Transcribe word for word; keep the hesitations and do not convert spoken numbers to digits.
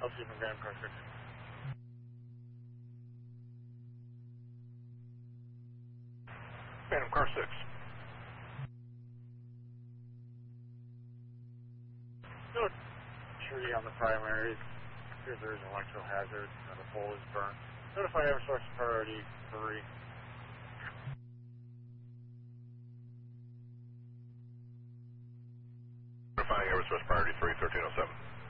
L C from Graham Car six. Phantom Car six. No tree on the primary. Appears there is an electrical hazard. Uh, the pole is burnt. Notify Eversource priority three. Notifying Eversource priority three, thirteen oh seven.